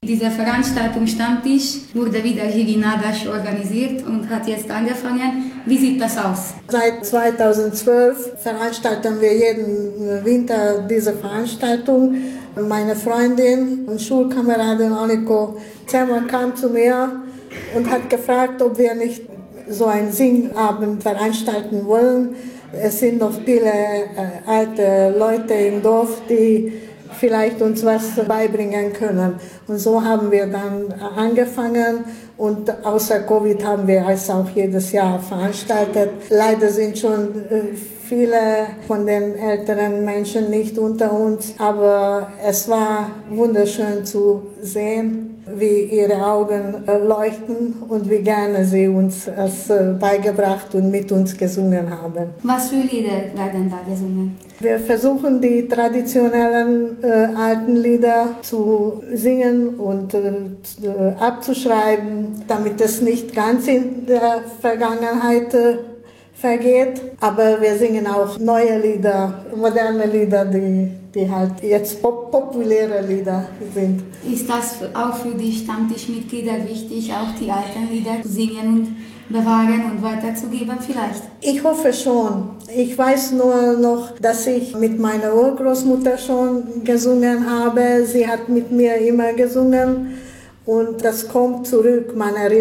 Diese Veranstaltung Stammtisch wurde wieder hier in Adasch organisiert und hat jetzt angefangen. Wie sieht das aus? Seit 2012 veranstalten wir jeden Winter diese Veranstaltung. Meine Freundin und Schulkameradin Anniko Zermann kam zu mir und hat gefragt, ob wir nicht so einen Singabend veranstalten wollen. Es sind noch viele alte Leute im Dorf, die vielleicht uns was beibringen können. Und so haben wir dann angefangen und außer Covid haben wir es auch jedes Jahr veranstaltet. Leider sind schon viele von den älteren Menschen nicht unter uns, aber es war wunderschön zu sehen, wie ihre Augen leuchten und wie gerne sie uns es beigebracht und mit uns gesungen haben. Was für Lieder werden da gesungen? Wir versuchen, die traditionellen alten Lieder zu singen und abzuschreiben, damit es nicht ganz in der Vergangenheit vergeht. Aber wir singen auch neue Lieder, moderne Lieder, die halt jetzt populäre Lieder sind. Ist das auch für die Stammtischmitglieder wichtig, auch die alten Lieder zu singen und bewahren und weiterzugeben vielleicht? Ich hoffe schon. Ich weiß nur noch, dass ich mit meiner Urgroßmutter schon gesungen habe. Sie hat mit mir immer gesungen und das kommt zurück. Man erinnert